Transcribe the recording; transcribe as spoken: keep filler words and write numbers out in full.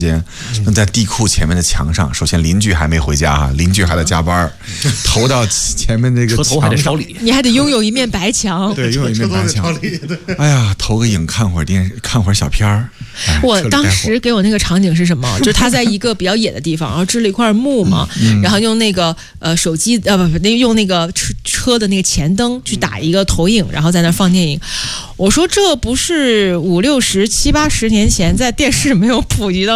间，那在地库前面的墙上，首先邻居还没回家哈，邻居还在加班，投到前面这个车头还得朝里， 你还得拥有一面白墙。 对，拥有一面白墙。哎呀，投个影，看会儿电视，看会儿小片儿。哎、 我当时给我那个场景是什么？就是他在一个比较野的地方，然后支了一块木嘛，嗯、然后用那个呃手机呃不不，那用那个车车的那个前灯去打一个投影，然后在那放电影。我说这不是五六十七八十年前在电视没有普及到